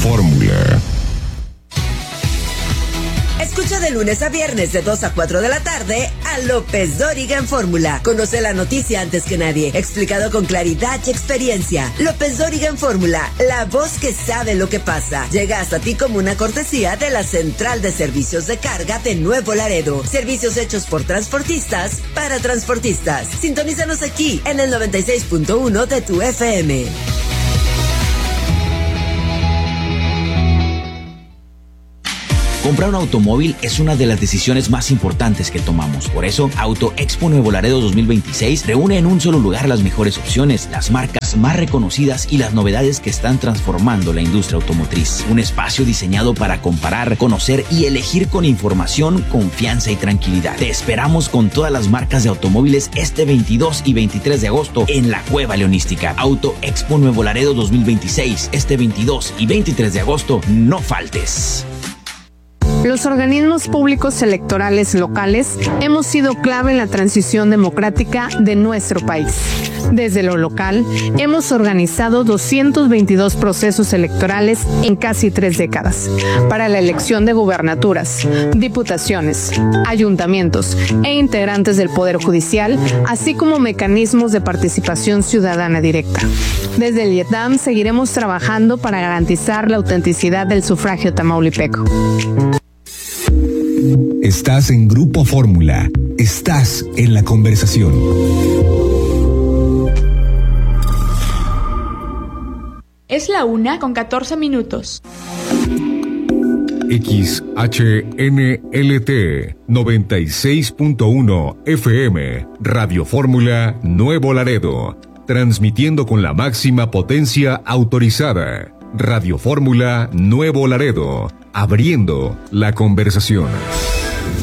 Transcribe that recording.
Fórmula. Escucha de lunes a viernes de 2 a 4 de la tarde a López Dóriga en Fórmula. Conoce la noticia antes que nadie, explicado con claridad y experiencia. López Dóriga en Fórmula, la voz que sabe lo que pasa. Llega hasta ti como una cortesía de la Central de Servicios de Carga de Nuevo Laredo. Servicios hechos por transportistas para transportistas. Sintonízanos aquí en el 96.1 de tu FM. Comprar un automóvil es una de las decisiones más importantes que tomamos. Por eso, Auto Expo Nuevo Laredo 2026 reúne en un solo lugar las mejores opciones, las marcas más reconocidas y las novedades que están transformando la industria automotriz. Un espacio diseñado para comparar, conocer y elegir con información, confianza y tranquilidad. Te esperamos con todas las marcas de automóviles este 22 y 23 de agosto en la Cueva Leonística. Auto Expo Nuevo Laredo 2026, este 22 y 23 de agosto, no faltes. Los organismos públicos electorales locales hemos sido clave en la transición democrática de nuestro país. Desde lo local, hemos organizado 222 procesos electorales en casi 3 décadas para la elección de gubernaturas, diputaciones, ayuntamientos e integrantes del Poder Judicial, así como mecanismos de participación ciudadana directa. Desde el IETAM seguiremos trabajando para garantizar la autenticidad del sufragio tamaulipeco. Estás en Grupo Fórmula. Estás en la conversación. Es la 1:14. XHNLT 96.1 FM. Radio Fórmula Nuevo Laredo. Transmitiendo con la máxima potencia autorizada. Radio Fórmula Nuevo Laredo. Abriendo la conversación.